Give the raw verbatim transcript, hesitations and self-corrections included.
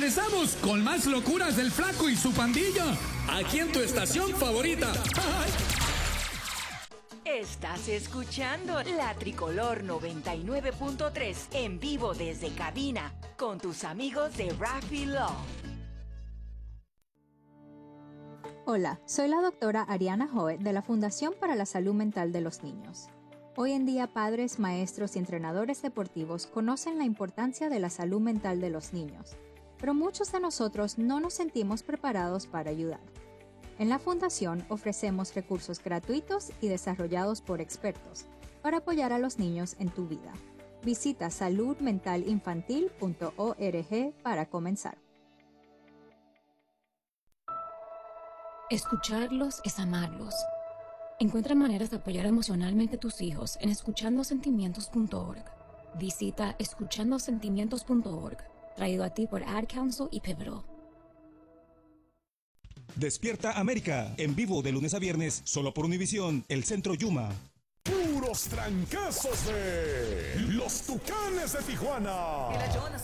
Regresamos con más locuras del Flaco y su pandilla. Aquí en tu estación favorita. Estás escuchando La Tricolor noventa y nueve punto tres en vivo desde cabina con tus amigos de Rafi Law. Hola, soy la doctora Ariana Joe de la Fundación para la Salud Mental de los Niños. Hoy en día, padres, maestros y entrenadores deportivos conocen la importancia de la salud mental de los niños, pero muchos de nosotros no nos sentimos preparados para ayudar. En la Fundación ofrecemos recursos gratuitos y desarrollados por expertos para apoyar a los niños en tu vida. Visita salud mental infantil punto org para comenzar. Escucharlos es amarlos. Encuentra maneras de apoyar emocionalmente a tus hijos en escuchando sentimientos punto org. Visita escuchando sentimientos punto org, traído a ti por Ad Council y Pivotal. Despierta América, en vivo de lunes a viernes, solo por Univisión, el Centro Yuma. Puros trancazos de los Tucanes de Tijuana.